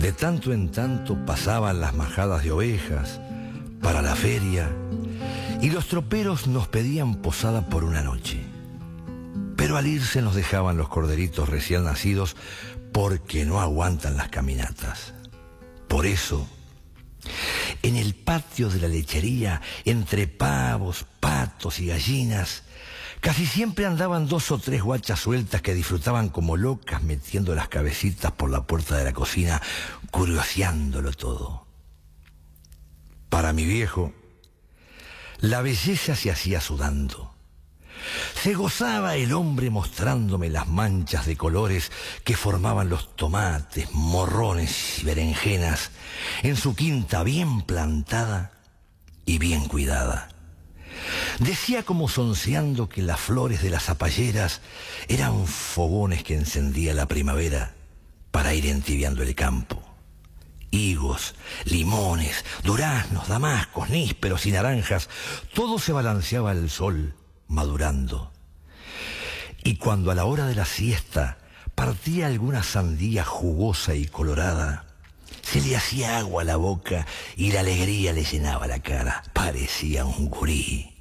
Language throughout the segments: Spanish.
De tanto en tanto pasaban las majadas de ovejas para la feria y los troperos nos pedían posada por una noche. Pero al irse nos dejaban los corderitos recién nacidos porque no aguantan las caminatas. Por eso, en el patio de la lechería, entre pavos, patos y gallinas, casi siempre andaban 2 o 3 guachas sueltas que disfrutaban como locas metiendo las cabecitas por la puerta de la cocina, curioseándolo todo. Para mi viejo, la belleza se hacía sudando. Se gozaba el hombre mostrándome las manchas de colores que formaban los tomates, morrones y berenjenas en su quinta bien plantada y bien cuidada. Decía como sonceando que las flores de las zapalleras eran fogones que encendía la primavera para ir entibiando el campo. Higos, limones, duraznos, damascos, nísperos y naranjas, todo se balanceaba al sol madurando. Y cuando a la hora de la siesta partía alguna sandía jugosa y colorada, se le hacía agua a la boca y la alegría le llenaba la cara. Parecía un gurí.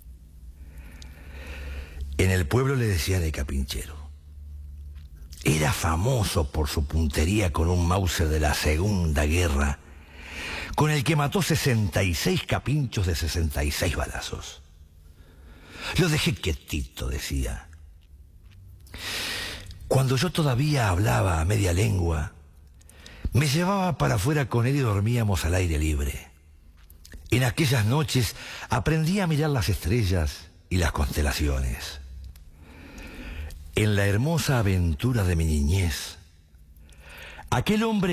En el pueblo le decían el capinchero. Era famoso por su puntería con un Mauser de la Segunda Guerra, con el que mató 66 capinchos de 66 balazos. Lo dejé quietito, decía. Cuando yo todavía hablaba a media lengua, me llevaba para afuera con él y dormíamos al aire libre. En aquellas noches aprendí a mirar las estrellas y las constelaciones. En la hermosa aventura de mi niñez, aquel hombre